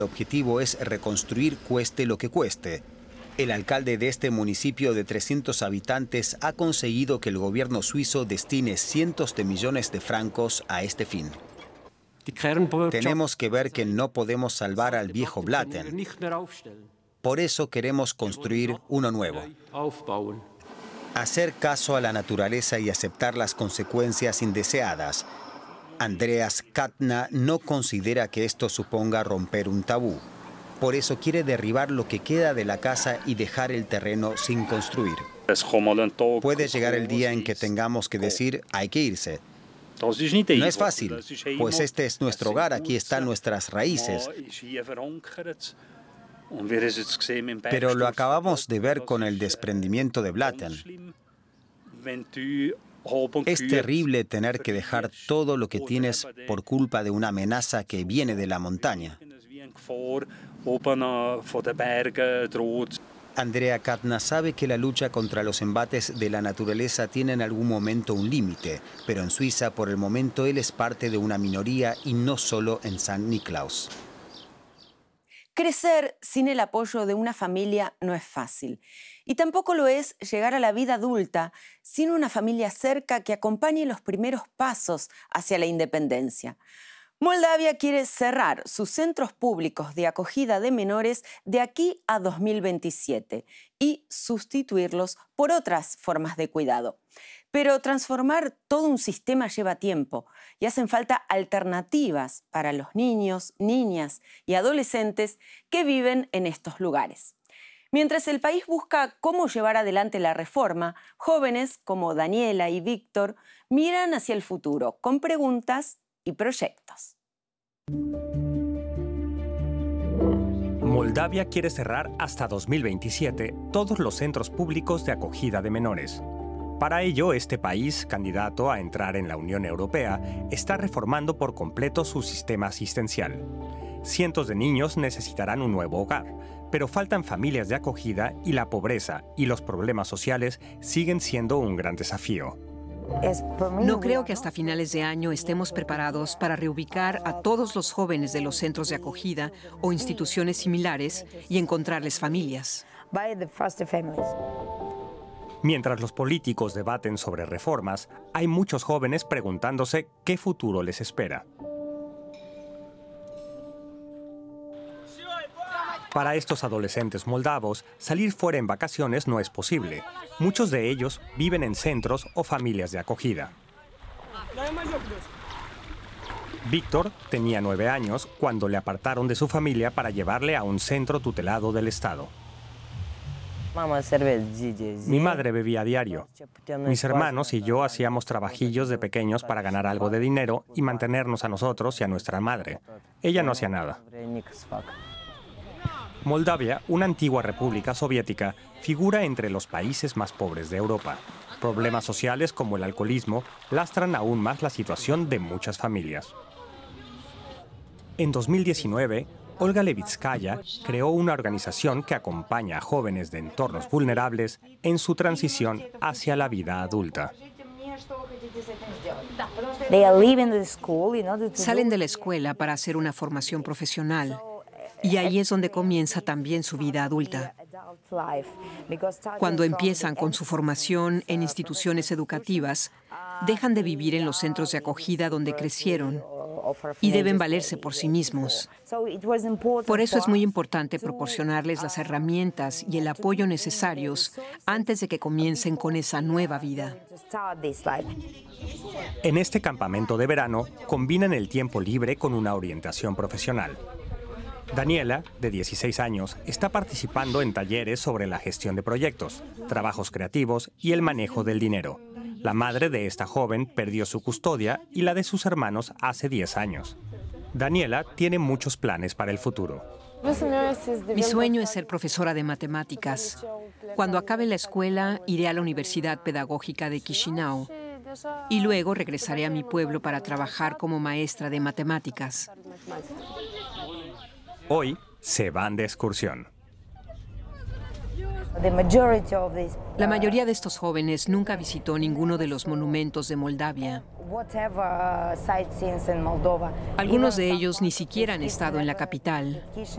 El objetivo es reconstruir cueste lo que cueste. El alcalde de este municipio de 300 habitantes ha conseguido que el gobierno suizo destine cientos de millones de francos a este fin. Tenemos que ver que no podemos salvar al viejo Blatten. Por eso queremos construir uno nuevo. Hacer caso a la naturaleza y aceptar las consecuencias indeseadas. Andreas Katna no considera que esto suponga romper un tabú. Por eso quiere derribar lo que queda de la casa y dejar el terreno sin construir. Puede llegar el día en que tengamos que decir, hay que irse. No es fácil, pues este es nuestro hogar, aquí están nuestras raíces. Pero lo acabamos de ver con el desprendimiento de Blatten. Es terrible tener que dejar todo lo que tienes por culpa de una amenaza que viene de la montaña. Andrea Katna sabe que la lucha contra los embates de la naturaleza tiene en algún momento un límite, pero en Suiza por el momento él es parte de una minoría y no solo en San Niklaus. Crecer sin el apoyo de una familia no es fácil. Y tampoco lo es llegar a la vida adulta sin una familia cerca que acompañe los primeros pasos hacia la independencia. Moldavia quiere cerrar sus centros públicos de acogida de menores de aquí a 2027 y sustituirlos por otras formas de cuidado. Pero transformar todo un sistema lleva tiempo y hacen falta alternativas para los niños, niñas y adolescentes que viven en estos lugares. Mientras el país busca cómo llevar adelante la reforma, jóvenes como Daniela y Víctor miran hacia el futuro con preguntas y proyectos. Moldavia quiere cerrar hasta 2027 todos los centros públicos de acogida de menores. Para ello, este país, candidato a entrar en la Unión Europea, está reformando por completo su sistema asistencial. Cientos de niños necesitarán un nuevo hogar, pero faltan familias de acogida y la pobreza y los problemas sociales siguen siendo un gran desafío. No creo que hasta finales de año estemos preparados para reubicar a todos los jóvenes de los centros de acogida o instituciones similares y encontrarles familias. Mientras los políticos debaten sobre reformas, hay muchos jóvenes preguntándose qué futuro les espera. Para estos adolescentes moldavos, salir fuera en vacaciones no es posible. Muchos de ellos viven en centros o familias de acogida. Víctor tenía 9 años cuando le apartaron de su familia para llevarle a un centro tutelado del Estado. Mi madre bebía a diario. Mis hermanos y yo hacíamos trabajillos de pequeños para ganar algo de dinero y mantenernos a nosotros y a nuestra madre. Ella no hacía nada. Moldavia, una antigua república soviética, figura entre los países más pobres de Europa. Problemas sociales como el alcoholismo lastran aún más la situación de muchas familias. En 2019, Olga Levitskaya creó una organización que acompaña a jóvenes de entornos vulnerables en su transición hacia la vida adulta. Salen de la escuela para hacer una formación profesional. Y ahí es donde comienza también su vida adulta. Cuando empiezan con su formación en instituciones educativas, dejan de vivir en los centros de acogida donde crecieron y deben valerse por sí mismos. Por eso es muy importante proporcionarles las herramientas y el apoyo necesarios antes de que comiencen con esa nueva vida. En este campamento de verano, combinan el tiempo libre con una orientación profesional. Daniela, de 16 años, está participando en talleres sobre la gestión de proyectos, trabajos creativos y el manejo del dinero. La madre de esta joven perdió su custodia y la de sus hermanos hace 10 años. Daniela tiene muchos planes para el futuro. Mi sueño es ser profesora de matemáticas. Cuando acabe la escuela, iré a la Universidad Pedagógica de Chisinau y luego regresaré a mi pueblo para trabajar como maestra de matemáticas. Hoy se van de excursión. La mayoría de estos jóvenes nunca visitó ninguno de los monumentos de Moldavia. Algunos de ellos ni siquiera han estado en la capital.